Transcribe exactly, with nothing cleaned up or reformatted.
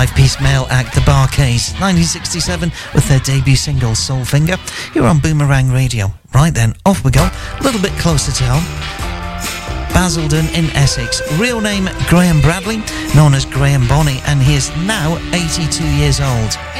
five-piece male act, the Bar-Kays, nineteen sixty-seven, with their debut single, Soulfinger. You're on Boomerang Radio. Right then, off we go. A little bit closer to home. Basildon in Essex. Real name, Graham Bradley, known as Graham Bonney, and he is now eighty-two years old.